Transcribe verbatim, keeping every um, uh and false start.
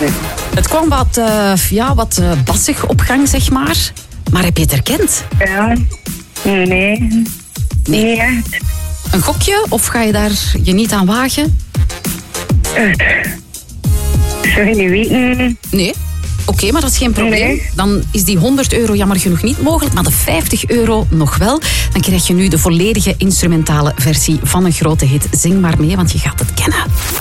Het kwam wat, uh, ja, wat uh, bassig op gang, zeg maar. Maar heb je het herkend? Ja, nee. Nee, nee echt. Een gokje of ga je daar je niet aan wagen? Uh, zou je niet weten? Nee. Oké, okay, maar dat is geen probleem. Nee. Dan is die honderd euro jammer genoeg niet mogelijk, maar de vijftig euro nog wel. Dan krijg je nu de volledige instrumentale versie van een grote hit. Zing maar mee, want je gaat het kennen.